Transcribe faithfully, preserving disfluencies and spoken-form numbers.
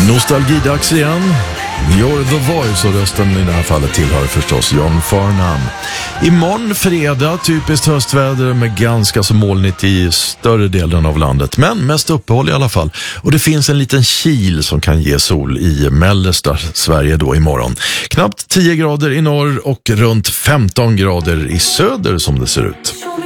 Nostalgidags igen. You're the voice, och rösten i det här fallet tillhör förstås John Farnham. Imorgon fredag, typiskt höstväder med ganska så molnigt i större delen av landet, men mest uppehåll i alla fall. Och det finns en liten kil som kan ge sol i mellersta Sverige då imorgon. Knappt tio grader i norr och runt femton grader i söder som det ser ut.